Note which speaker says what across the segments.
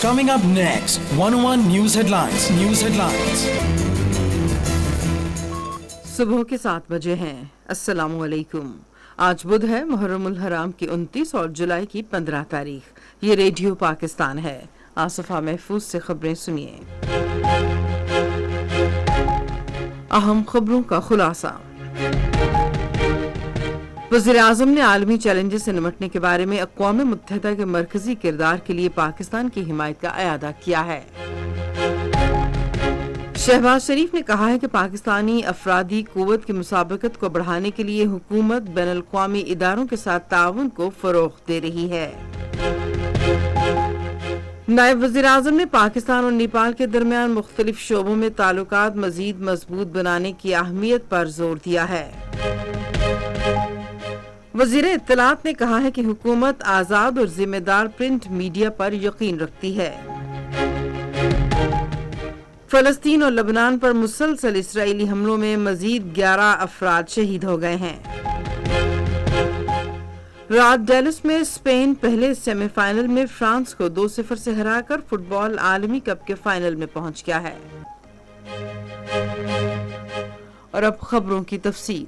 Speaker 1: Coming up next, 101 News Headlines.
Speaker 2: صبح کے 7 بجے ہیں. السلام علیکم. آج بدھ ہے، محرم الحرام کی 29 اور جولائی کی 15 تاریخ. یہ ریڈیو پاکستان ہے. آصفہ محفوظ سے خبریں سنیے. اہم خبروں کا خلاصہ. وزیر اعظم نے عالمی چیلنجز سے نمٹنے کے بارے میں اقوام متحدہ کے مرکزی کردار کے لیے پاکستان کی حمایت کا اعادہ کیا ہے. شہباز شریف نے کہا ہے کہ پاکستانی افرادی قوت کی مسابقت کو بڑھانے کے لیے حکومت بین الاقوامی اداروں کے ساتھ تعاون کو فروغ دے رہی ہے. نائب وزیر اعظم نے پاکستان اور نیپال کے درمیان مختلف شعبوں میں تعلقات مزید مضبوط بنانے کی اہمیت پر زور دیا ہے. وزیر اطلاعات نے کہا ہے کہ حکومت آزاد اور ذمہ دار پرنٹ میڈیا پر یقین رکھتی ہے. فلسطین اور لبنان پر مسلسل اسرائیلی حملوں میں مزید 11 افراد شہید ہو گئے ہیں. رات ڈیلس میں اسپین پہلے سیمی فائنل میں فرانس کو 2-0 سے ہرا کر فٹ بال عالمی کپ کے فائنل میں پہنچ گیا ہے. اور اب خبروں کی تفصیل.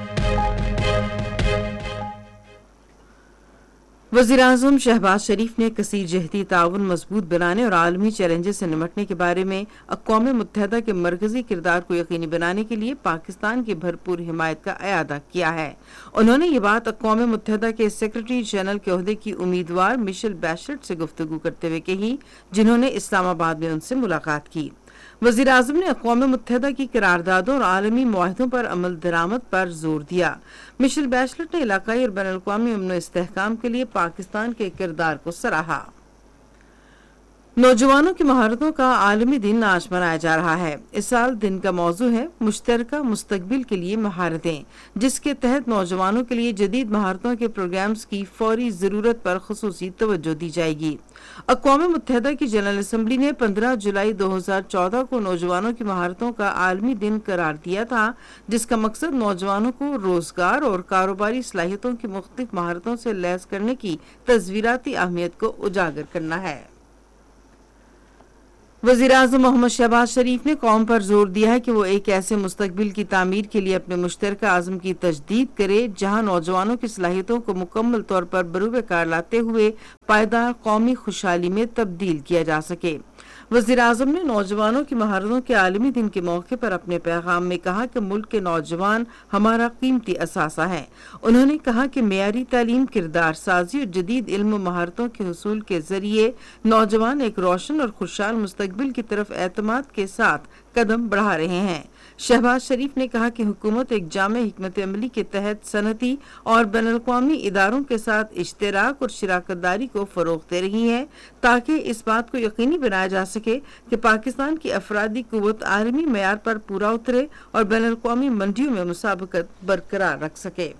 Speaker 2: وزیر اعظم شہباز شریف نے کثیر جہتی تعاون مضبوط بنانے اور عالمی چیلنجز سے نمٹنے کے بارے میں اقوام متحدہ کے مرکزی کردار کو یقینی بنانے کے لیے پاکستان کی بھرپور حمایت کا اعادہ کیا ہے. انہوں نے یہ بات اقوام متحدہ کے سیکرٹری جنرل کے عہدے کی امیدوار مشیل بیشلیٹ سے گفتگو کرتے ہوئے کہی، جنہوں نے اسلام آباد میں ان سے ملاقات کی. وزیر اعظم نے اقوام متحدہ کی قراردادوں اور عالمی معاہدوں پر عمل درآمد پر زور دیا. مشیل بیشلیٹ نے علاقائی اور بین الاقوامی امن و استحکام کے لیے پاکستان کے کردار کو سراہا. نوجوانوں کی مہارتوں کا عالمی دن آج منایا جا رہا ہے. اس سال دن کا موضوع ہے مشترکہ مستقبل کے لیے مہارتیں، جس کے تحت نوجوانوں کے لیے جدید مہارتوں کے پروگرامز کی فوری ضرورت پر خصوصی توجہ دی جائے گی. اقوام متحدہ کی جنرل اسمبلی نے 15 جولائی 2014 کو نوجوانوں کی مہارتوں کا عالمی دن قرار دیا تھا، جس کا مقصد نوجوانوں کو روزگار اور کاروباری صلاحیتوں کی مختلف مہارتوں سے لیس کرنے کی تصویراتی اہمیت کو اجاگر کرنا ہے. وزیر اعظم محمد شہباز شریف نے قوم پر زور دیا ہے کہ وہ ایک ایسے مستقبل کی تعمیر کے لیے اپنے مشترکہ عزم کی تجدید کرے جہاں نوجوانوں کی صلاحیتوں کو مکمل طور پر بروئے کار لاتے ہوئے پائیدار قومی خوشحالی میں تبدیل کیا جا سکے. وزیر اعظم نے نوجوانوں کی مہارتوں کے عالمی دن کے موقع پر اپنے پیغام میں کہا کہ ملک کے نوجوان ہمارا قیمتی اثاثہ ہیں. انہوں نے کہا کہ معیاری تعلیم، کردار سازی اور جدید علم و مہارتوں کے حصول کے ذریعے نوجوان ایک روشن اور خوشحال مستقبل کی طرف اعتماد کے ساتھ قدم بڑھا رہے ہیں. شہباز شریف نے کہا کہ حکومت ایک جامع حکمت عملی کے تحت صنعتی اور بین الاقوامی اداروں کے ساتھ اشتراک اور شراکت داری کو فروغ دے رہی ہے تاکہ اس بات کو یقینی بنایا جا سکے کہ پاکستان کی افرادی قوت عالمی معیار پر پورا اترے اور بین الاقوامی منڈیوں میں مسابقت برقرار رکھ سکے.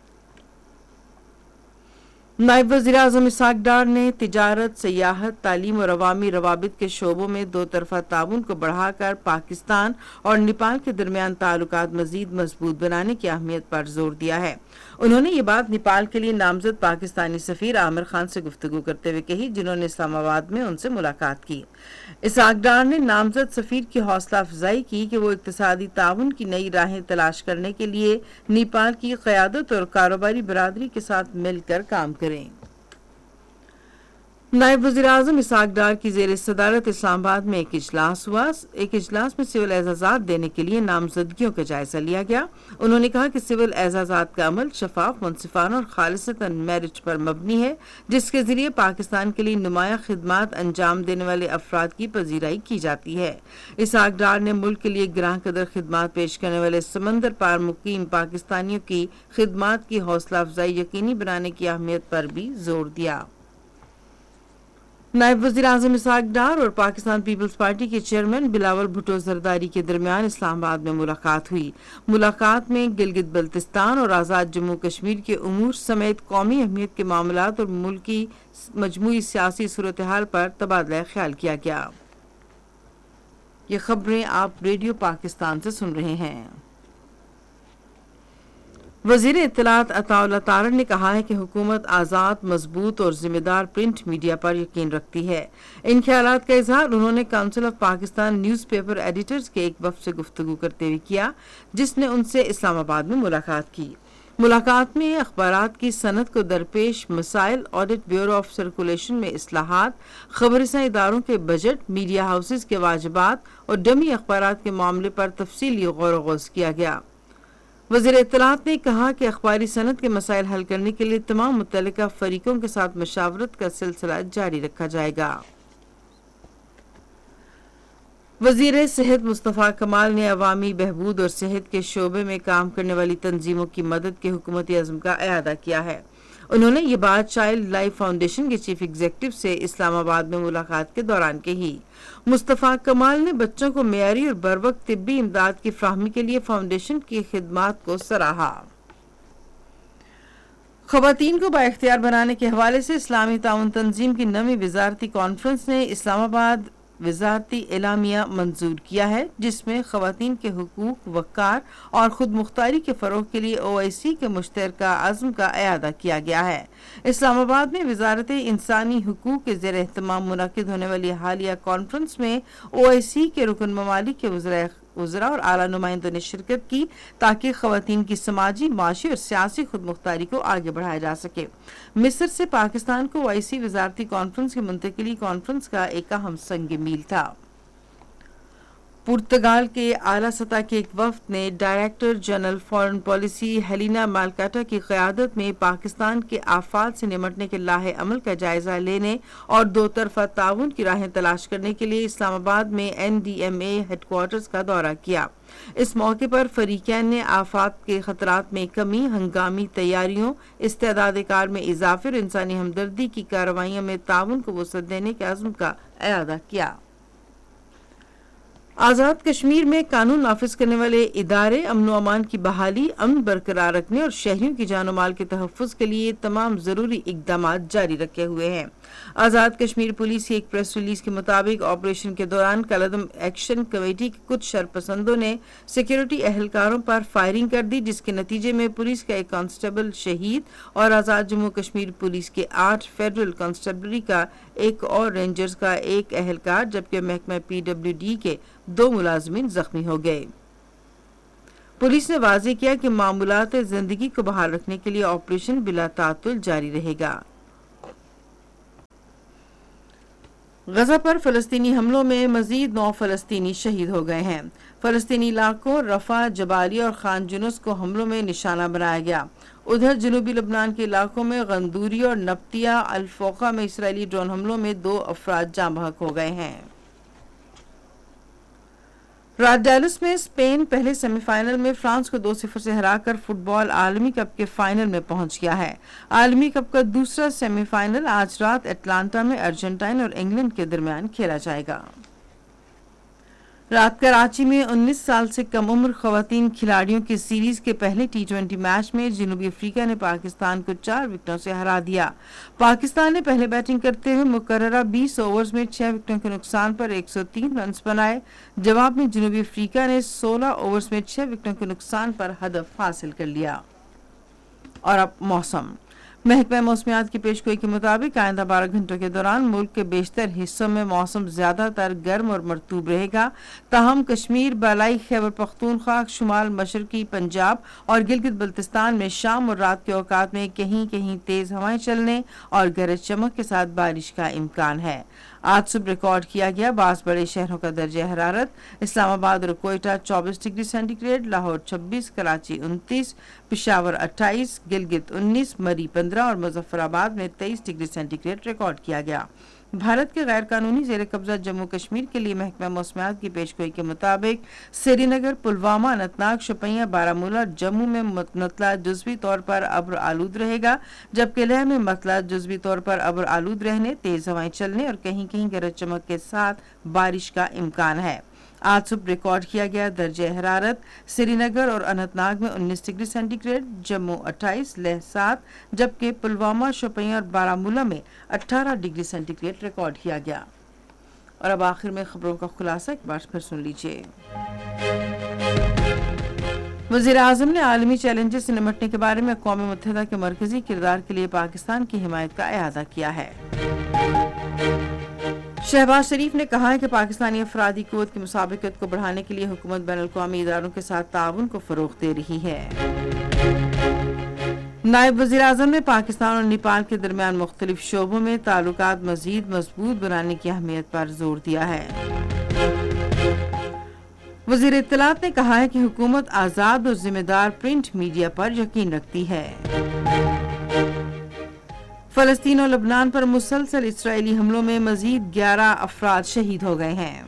Speaker 2: نائب وزیر اعظم اسحاق ڈار نے تجارت، سیاحت، تعلیم اور عوامی روابط کے شعبوں میں دو طرفہ تعاون کو بڑھا کر پاکستان اور نیپال کے درمیان تعلقات مزید مضبوط بنانے کی اہمیت پر زور دیا ہے. انہوں نے یہ بات نیپال کے لیے نامزد پاکستانی سفیر عامر خان سے گفتگو کرتے ہوئے کہی، جنہوں نے اسلام آباد میں ان سے ملاقات کی. اسحاق ڈار نے نامزد سفیر کی حوصلہ افزائی کی کہ وہ اقتصادی تعاون کی نئی راہیں تلاش کرنے کے لیے نیپال کی قیادت اور کاروباری برادری کے ساتھ مل کر کام کریں. نائب وزیر اعظم اسحاق ڈار کی زیر صدارت اسلام آباد میں ایک اجلاس ہوا. ایک اجلاس میں سول اعزازات دینے کے لیے نامزدگیوں کا جائزہ لیا گیا. انہوں نے کہا کہ سول اعزازات کا عمل شفاف، منصفانہ اور خالصتاً میرٹ پر مبنی ہے، جس کے ذریعے پاکستان کے لیے نمایاں خدمات انجام دینے والے افراد کی پذیرائی کی جاتی ہے. اسحاق ڈار نے ملک کے لیے گراں قدر خدمات پیش کرنے والے سمندر پار مقیم پاکستانیوں کی خدمات کی حوصلہ افزائی یقینی بنانے کی اہمیت پر بھی زور دیا. نائب وزیر اعظم اسحاق ڈار اور پاکستان پیپلز پارٹی کے چیئرمین بلاول بھٹو زرداری کے درمیان اسلام آباد میں ملاقات ہوئی. ملاقات میں گلگت بلتستان اور آزاد جموں کشمیر کے امور سمیت قومی اہمیت کے معاملات اور ملکی مجموعی سیاسی صورتحال پر تبادلہ خیال کیا گیا. یہ خبریں آپ ریڈیو پاکستان سے سن رہے ہیں. وزیر اطلاعات عطا اللہ طارڑ نے کہا ہے کہ حکومت آزاد، مضبوط اور ذمہ دار پرنٹ میڈیا پر یقین رکھتی ہے۔ ان خیالات کا اظہار انہوں نے council of Pakistan news paper editors کے ایک وفد سے گفتگو کرتے ہوئے کیا، جس نے ان سے اسلام آباد میں ملاقات کی۔ ملاقات میں اخبارات کی صنعت کو درپیش مسائل، آڈٹ بیورو آف سرکولیشن میں اصلاحات، خبر رساں اداروں کے بجٹ، میڈیا ہاؤسز کے واجبات اور ڈمی اخبارات کے معاملے پر تفصیلی غور و خوض کیا گیا۔ وزیر اطلاعات نے کہا کہ اخباری صنعت کے مسائل حل کرنے کے لیے تمام متعلقہ فریقوں کے ساتھ مشاورت کا سلسلہ جاری رکھا جائے گا۔ وزیر صحت مصطفیٰ کمال نے عوامی بہبود اور صحت کے شعبے میں کام کرنے والی تنظیموں کی مدد کے حکومتی عزم کا اعادہ کیا ہے۔ انہوں نے یہ بات چائلڈ لائف فاؤنڈیشن کے چیف ایگزیکٹو سے اسلام آباد میں ملاقات کے دوران کہی۔ مصطفیٰ کمال نے بچوں کو معیاری اور بروقت طبی امداد کی فراہمی کے لیے فاؤنڈیشن کی خدمات کو سراہا۔ خواتین کو بااختیار بنانے کے حوالے سے اسلامی تعاون تنظیم کی 9ویں وزارتی کانفرنس نے اسلام آباد وزارتی اعلامیہ منظور کیا ہے، جس میں خواتین کے حقوق، وقار اور خود مختاری کے فروغ کے لیے OIC کے مشترکہ عزم کا اعادہ کیا گیا ہے۔ اسلام آباد میں وزارت انسانی حقوق کے زیر اہتمام منعقد ہونے والی حالیہ کانفرنس میں OIC کے رکن ممالک کے وزراء اور اعلیٰ نمائندوں نے شرکت کی تاکہ خواتین کی سماجی، معاشی اور سیاسی خود مختاری کو آگے بڑھایا جا سکے۔ مصر سے پاکستان کو OIC وزارتی کانفرنس کی منتقلی کانفرنس کا ایک اہم سنگ میل تھا۔ پرتگال کے اعلیٰ سطح کے ایک وفد نے director general foreign policy Helena مالکاٹا کی قیادت میں پاکستان کے آفات سے نمٹنے کے لاہے عمل کا جائزہ لینے اور دو طرفہ تعاون کی راہیں تلاش کرنے کے لیے اسلام آباد میں NDMA ہیڈ کوارٹرز کا دورہ کیا۔ اس موقع پر فریقین نے آفات کے خطرات میں کمی، ہنگامی تیاریوں، استعداد کار میں اضافے اور انسانی ہمدردی کی کارروائیوں میں تعاون کو وسعت دینے کے عزم کا اعادہ کیا۔ آزاد کشمیر میں قانون نافذ کرنے والے ادارے امن و امان کی بحالی، امن برقرار رکھنے اور شہریوں کی جان و مال کے تحفظ کے لیے تمام ضروری اقدامات جاری رکھے ہوئے ہیں۔ آزاد کشمیر پولیس کی ایک پریس ریلیز کے مطابق آپریشن کے دوران کالعدم ایکشن کمیٹی کے کچھ شرپسندوں نے سیکیورٹی اہلکاروں پر فائرنگ کر دی، جس کے نتیجے میں پولیس کا ایک کانسٹیبل شہید اور آزاد جموں کشمیر پولیس کے 8 فیڈرل کانسٹیبلری کا ایک اور رینجرز کا ایک اہلکار جبکہ محکمہ PWD کے 2 ملازمین زخمی ہو گئے۔ پولیس نے واضح کیا کہ معمولات زندگی کو بحال رکھنے کے لیے آپریشن بلا تعطل جاری رہے گا۔ غزہ پر فلسطینی حملوں میں مزید 9 فلسطینی شہید ہو گئے ہیں۔ فلسطینی علاقوں رفح، جبالیہ اور خان یونس کو حملوں میں نشانہ بنایا گیا۔ ادھر جنوبی لبنان کے علاقوں میں غندوری اور نبطیہ الفوقہ میں اسرائیلی ڈرون حملوں میں 2 افراد جاں بحق ہو گئے ہیں۔ رات ڈیلس میں اسپین پہلے سیمی فائنل میں فرانس کو 2-0 سے ہرا کر فٹ بال عالمی کپ کے فائنل میں پہنچ گیا ہے۔ عالمی کپ کا دوسرا سیمی فائنل آج رات اٹلانٹا میں ارجنٹائن اور انگلینڈ کے درمیان کھیلا جائے گا۔ رات کراچی میں 19 سال سے کم عمر خواتین کھلاڑیوں کی سیریز کے پہلے T20 میچ میں جنوبی افریقہ نے پاکستان کو 4 وکٹوں سے ہرا دیا۔ پاکستان نے پہلے بیٹنگ کرتے ہوئے مقررہ 20 اوورز میں 6 وکٹوں کے نقصان پر 103 رنز بنائے۔ جواب میں جنوبی افریقہ نے 16 اوورز میں 6 وکٹوں کے نقصان پر ہدف حاصل کر لیا۔ اور اب موسم۔ محکمہ موسمیات کی پیشگوئی کے مطابق آئندہ 12 گھنٹوں کے دوران ملک کے بیشتر حصوں میں موسم زیادہ تر گرم اور مرطوب رہے گا، تاہم کشمیر، بالائی خیبر پختونخوا، شمال مشرقی پنجاب اور گلگت بلتستان میں شام اور رات کے اوقات میں کہیں کہیں تیز ہوائیں چلنے اور گرج چمک کے ساتھ بارش کا امکان ہے۔ آج صبح ریکارڈ کیا گیا بعض بڑے شہروں کا درجہ حرارت: اسلام آباد اور Quetta 24 degree centi grade, Lahore 26، Karachi 29، Peshawar 28، Gilgit 19، مری 15 اور مظفر آباد میں 23 ڈگری سینٹی گریڈ ریکارڈ کیا گیا۔ بھارت کے غیر قانونی زیر قبضہ جموں کشمیر کے لیے محکمہ موسمیات کی پیشگوئی کے مطابق سری نگر، پلوامہ، اننت ناگ، شوپیاں، بارہمولہ، جموں میں مطلع جزوی طور پر ابر آلود رہے گا، جبکہ لیہ میں مطلع جزوی طور پر ابر آلود رہنے، تیز ہوائیں چلنے اور کہیں کہیں گرج چمک کے ساتھ بارش کا امکان ہے۔ آج صبح ریکارڈ کیا گیا درجہ حرارت: سری نگر اور اننت ناگ میں 19 degree centi grade, Jammu 28، Leh 7، جبکہ پلوامہ، شوپیاں اور بارہمولہ میں 18 ڈگری سینٹی گریڈ ریکارڈ کیا گیا۔ اور اب آخر میں خبروں کا خلاصہ ایک بار پھر سن لیجیے۔ वज़ीर आज़म ने आलमी चैलेंजेस से निपटने के बारे में अक़वाम मुत्तहिदा के मरकजी किरदार के लिए पाकिस्तान की हिमायत का इआदा किया है। शहबाज शरीफ ने कहा है कि पाकिस्तानी अफरादी क़ुव्वत की मुसाबिकत को बढ़ाने के लिए हुकूमत बैनुल-अक़वामी इदारों के साथ ताउन को फ़रोग़ दे रही है। नायब वज़ीर आज़म ने पाकिस्तान और नेपाल के दरमियान मुख्तलिफ शोबों में ताल्लुकात मज़ीद मजबूत बनाने की अहमियत पर जोर दिया है। वज़ीर इत्तलात ने कहा है कि हुकूमत आज़ाद और जिम्मेदार प्रिंट मीडिया पर यकीन रखती है। फ़लस्तीन और लबनान पर मुसलसल इसराइली हमलों में मज़ीद 11 अफराद शहीद हो गए हैं।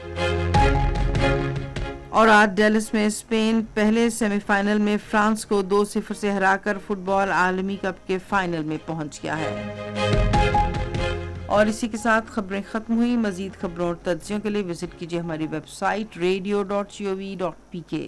Speaker 2: और आज डेलिस में स्पेन पहले सेमीफाइनल में फ्रांस को 2-0 से हराकर फुटबॉल आलमी कप के फाइनल में पहुंच गया है। और इसी के साथ खबरें खत्म हुई। मजीद खबरों और तज्जियों के लिए विजिट कीजिए हमारी वेबसाइट radio.gov.pk।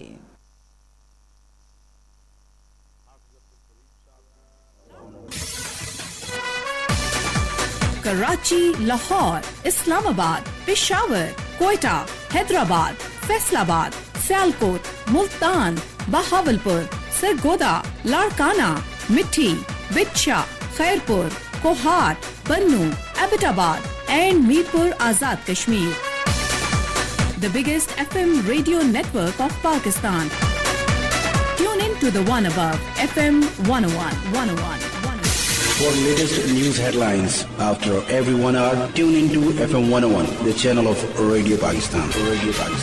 Speaker 3: कराची, लाहौर, इस्लामाबाद, पेशावर, कोयटा, हैदराबाद, फैसलाबाद, सियालकोट, मुल्तान, बहावलपुर, सरगोदा, लाड़काना, मिठी, बिच्छा, खैरपुर, कोहाट, बन्नू, Abbottabad and Mirpur Azad Kashmir. The biggest FM radio network of Pakistan. Tune in to the one above FM 101.
Speaker 4: For latest news headlines after every 1 hour, tune into FM 101, the channel of Radio Pakistan.